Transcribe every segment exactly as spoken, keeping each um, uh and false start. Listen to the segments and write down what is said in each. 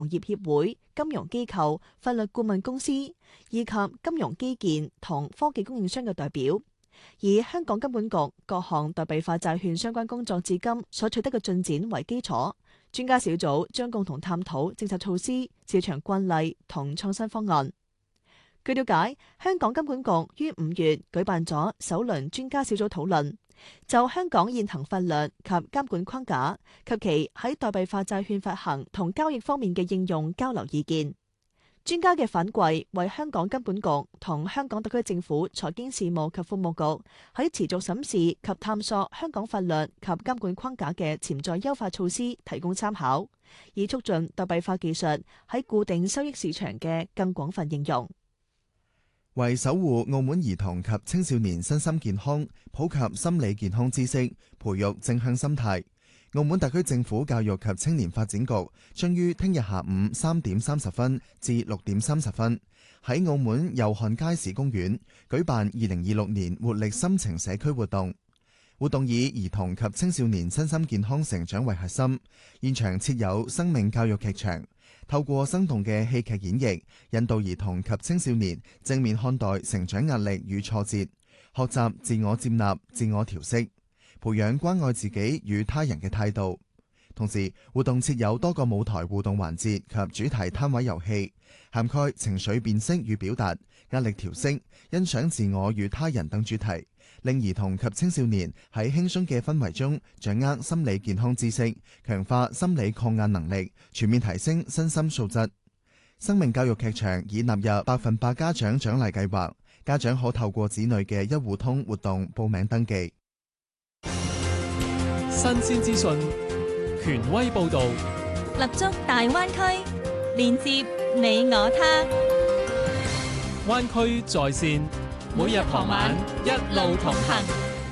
業協會、金融機構、法律顧問公司以及金融基建同科技供應商嘅代表，以香港金管局各項代幣化債券相關工作至今所取得嘅進展為基礎，專家小組將共同探討政策措施、市場慣例同創新方案。據了解，香港金管局於五月舉辦咗首輪專家小組討論，就香港現行法律及監管框架及其喺代幣化債券發行同交易方面嘅應用交流意見。專家嘅反饋為香港金管局同香港特區政府財經事務及庫務局喺持續審視及探索香港法律及監管框架嘅潛在優化措施提供參考，以促進代幣化技術喺固定收益市場嘅更廣泛應用。 為守護澳門兒童及青少年身心健康，普及心理健康知識，培育正向心態，澳門特區政府教育及青年發展局將於聽日下午三點三十分至六點三十分喺澳門祐漢街市公園舉辦二零二六年活力心情社區活動。活動以兒童及青少年身心健康成長為核心，現場設有生命教育劇場，透過生動嘅戲劇演繹，引導兒童及青少年正面看待成長壓力與挫折，學習自我接納、自我調適，培養關愛自己與他人嘅態度。同時，活動設有多個舞台互動環節及主題攤位遊戲，涵蓋情緒辨識與表達、壓力調適、欣賞自我與他人等主題，令兒童及青少年喺輕鬆嘅氛圍中掌握心理健康知識，強化心理抗壓能力，全面提升身心素質。生命教育劇場已納入百分百家長獎勵計劃，家長可透過子女嘅一戶通活動報名登記。 新鮮資訊，權威報導， 立足大灣區，連接你我他。 灣區在線，每日傍晚一路同行。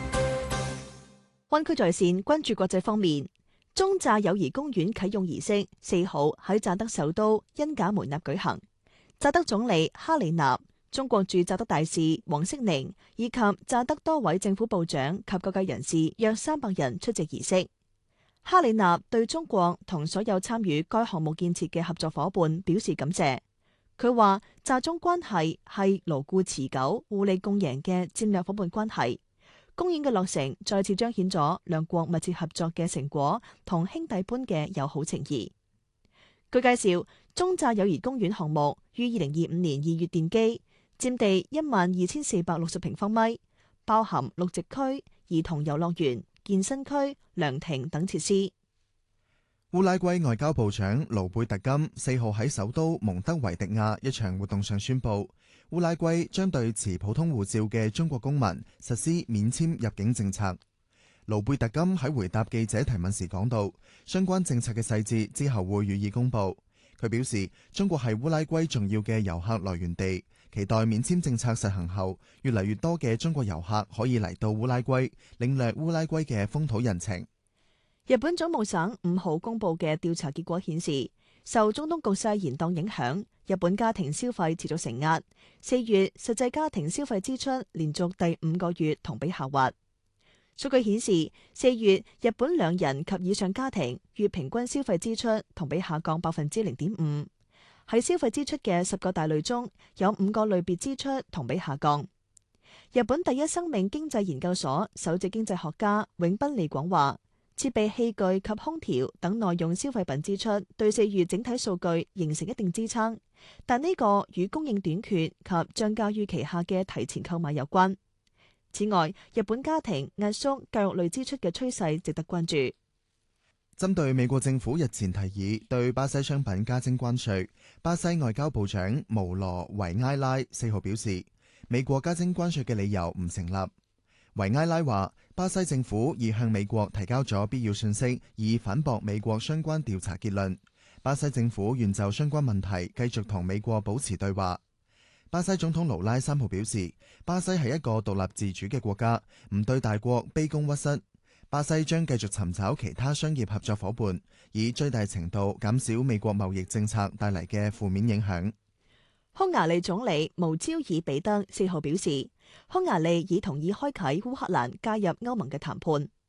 灣區在線關注國際方面，中乍友誼公園啟用儀式四號喺乍得首都恩賈梅納舉行，乍得總理哈里納、中國駐乍得大使黃色寧以及乍得多位政府部長及各界人士約三百人出席儀式。哈里納對中國同所有參與該項目建設嘅合作伙伴表示感謝。佢話乍中關係係牢固持久、互利共贏嘅戰略伙伴關係。公園嘅落成再次彰顯咗兩國密切合作嘅成果同兄弟般嘅友好情誼。據介紹，中乍友誼公園項目於二零二五年二月奠基，佔地一萬二千四百六十平方米，包含綠植區、兒童遊樂園、健身區、涼亭等設施。 烏拉圭外交部長盧貝特金四號喺首都蒙德維迪亞一場活動上宣布，烏拉圭將對持普通護照嘅中國公民實施免簽入境政策。盧貝特金喺回答記者提問時講到，相關政策嘅細節之後會予以公布。佢表示，中國係烏拉圭重要嘅遊客來源地，期待免簽政策實行後，越嚟越多嘅中國遊客可以嚟到烏拉圭，領略烏拉圭嘅風土人情。 日本總務省五號公布嘅調查結果顯示，受中東局勢延宕影響，日本家庭消費持續承壓。四月實際家庭消費支出連續第五個月同比下滑。數據顯示，四月日本兩人及以上家庭月平均消費支出同比下降百分之零點五。喺消費支出嘅十個大類中，有五個類別支出同比下降。日本第一生命經濟研究所首席經濟學家永濱利廣話，設備器具及空調等耐用消費品支出對四月整體數據形成一定支撐，但呢個與供應短缺及漲價預期下嘅提前購買有關。此外，日本家庭壓縮教育類支出嘅趨勢值得關注。 針對美國政府日前提議對巴西商品加徵關稅，巴西外交部長毛羅維埃拉四號表示，美國加徵關稅嘅理由唔成立。維埃拉話，巴西政府已向美國提交咗必要信息，以反駁美國相關調查結論。巴西政府願就相關問題繼續同美國保持對話。巴西總統盧拉三號表示，巴西係一個獨立自主嘅國家，唔對大國卑躬屈膝。巴西將繼續尋找其他商業合作伙伴，以最大程度減少美國貿易政策帶嚟嘅負面影響。 匈牙利總理無焦爾比德四號表示，匈牙利已同意開啟烏克蘭加入歐盟嘅談判。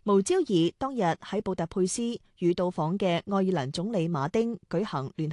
毛焦爾當日喺布達佩斯與到訪嘅愛爾蘭總理馬丁舉行聯